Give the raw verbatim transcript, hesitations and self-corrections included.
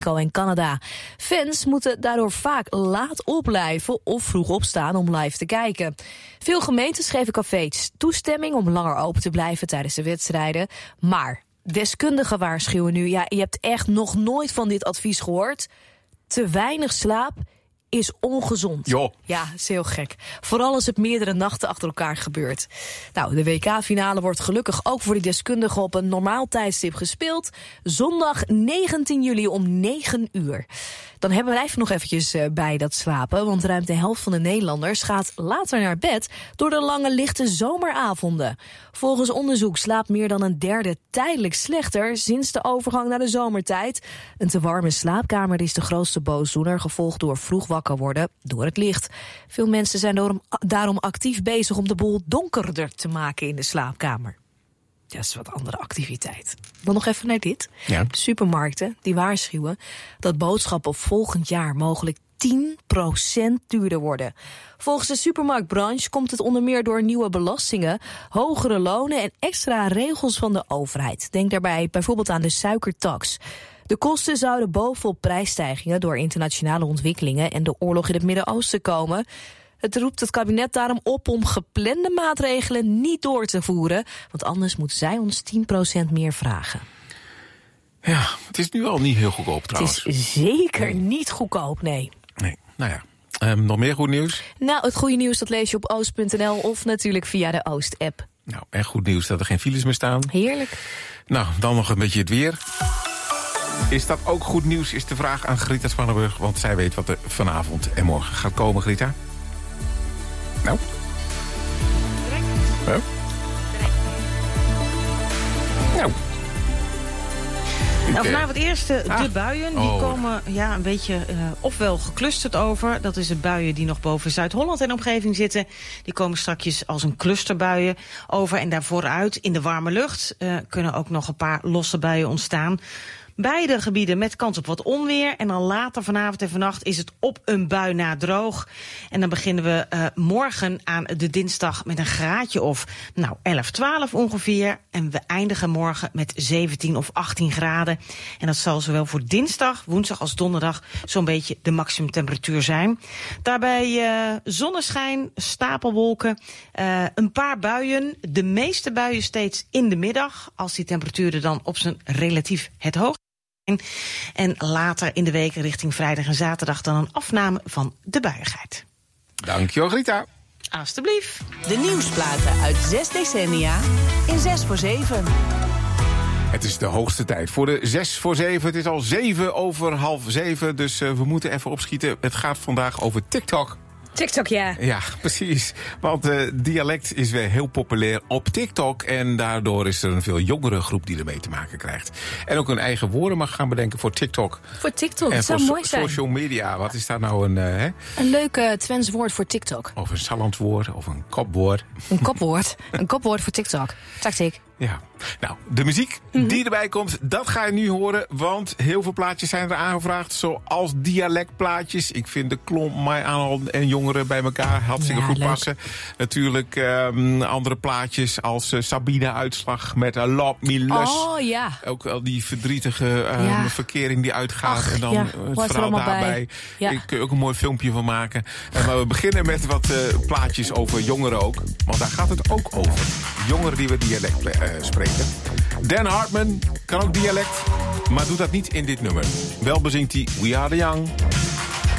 en Canada. Fans moeten daardoor vaak laat opblijven of vroeg opstaan om live te kijken. Veel gemeentes geven cafés toestemming om langer open te blijven tijdens de wedstrijden. Maar deskundigen waarschuwen nu, ja, je hebt echt nog nooit van dit advies gehoord. Te weinig slaap is ongezond. Jo. Ja, is heel gek. Vooral als het meerdere nachten achter elkaar gebeurt. Nou, de W K-finale wordt gelukkig ook voor die deskundigen op een normaal tijdstip gespeeld. Zondag negentien juli om negen uur. Dan hebben we even nog eventjes bij dat slapen, want ruim de helft van de Nederlanders gaat later naar bed door de lange lichte zomeravonden. Volgens onderzoek slaapt meer dan een derde tijdelijk slechter sinds de overgang naar de zomertijd. Een te warme slaapkamer is de grootste boosdoener, gevolgd door vroeg wakker worden door het licht. Veel mensen zijn daarom, daarom actief bezig om de boel donkerder te maken in de slaapkamer. Dat is wat andere activiteit. Dan nog even naar dit. Ja. De supermarkten die waarschuwen dat boodschappen volgend jaar mogelijk tien procent duurder worden. Volgens de supermarktbranche komt het onder meer door nieuwe belastingen, hogere lonen en extra regels van de overheid. Denk daarbij bijvoorbeeld aan de suikertax. De kosten zouden bovenop prijsstijgingen door internationale ontwikkelingen en de oorlog in het Midden-Oosten komen. Het roept het kabinet daarom op om geplande maatregelen niet door te voeren, want anders moet zij ons tien procent meer vragen. Ja, het is nu al niet heel goedkoop trouwens. Het is zeker nee. niet goedkoop, nee. Nee, nou ja. Um, nog meer goed nieuws? Nou, het goede nieuws dat lees je op oost punt n l of natuurlijk via de Oost-app. Nou, en goed nieuws dat er geen files meer staan. Heerlijk. Nou, dan nog een beetje het weer. Is dat ook goed nieuws, is de vraag aan Grita Spannenburg, want zij weet wat er vanavond en morgen gaat komen, Grita. Nou? Direct. Oh. Direct. Nou. Nou, vanavond eerst de ah. buien. Die oh. komen ja, een beetje uh, ofwel geclusterd over. Dat is de buien die nog boven Zuid-Holland en omgeving zitten. Die komen strakjes als een clusterbuien over. En daarvooruit in de warme lucht uh, kunnen ook nog een paar losse buien ontstaan. Beide gebieden met kans op wat onweer. En dan later vanavond en vannacht is het op een bui na droog. En dan beginnen we uh, morgen aan de dinsdag met een graadje of nou elf, twaalf ongeveer. En we eindigen morgen met zeventien of achttien graden. En dat zal zowel voor dinsdag, woensdag als donderdag zo'n beetje de maximumtemperatuur zijn. Daarbij uh, zonneschijn, stapelwolken, uh, een paar buien. De meeste buien steeds in de middag, als die temperaturen dan op zijn relatief het hoogste. En later in de week richting vrijdag en zaterdag dan een afname van de buiigheid. Dankjewel, Rita. Alsjeblieft. De nieuwsplaten uit zes decennia in zes voor zeven. Het is de hoogste tijd voor de zes voor zeven. Het is al zeven over half zeven, dus uh, we moeten even opschieten. Het gaat vandaag over TikTok. TikTok, ja. Ja, precies. Want uh, dialect is weer heel populair op TikTok. En daardoor is er een veel jongere groep die ermee te maken krijgt. En ook hun eigen woorden mag gaan bedenken voor TikTok. Voor TikTok, dat zou so- mooi zijn. Social media, wat is daar nou een... Uh, hè? Een leuk uh, Twents woord voor TikTok. Of een Sallandswoord, of een kopwoord. Een kopwoord. Een kopwoord voor TikTok. Tactiek. Ja, nou, de muziek mm-hmm. die erbij komt, dat ga je nu horen. Want heel veel plaatjes zijn er aangevraagd, zoals dialectplaatjes. Ik vind de klomp, mij aan en jongeren bij elkaar hartstikke ja, goed leuk. passen. Natuurlijk um, andere plaatjes als uh, Sabine Uitslag met uh, Love Me Lus. Oh ja. Ook al die verdrietige uh, ja. verkering die uitgaat. Ach, en dan ja. uh, het verhaal daarbij. Ja. Ik kun je ook een mooi filmpje van maken. Uh, maar we beginnen met wat uh, plaatjes over jongeren ook. Want daar gaat het ook over. Jongeren die we dialect uh, spreken. Dan Hartman kan ook dialect, maar doet dat niet in dit nummer. Wel bezingt hij We Are The Young.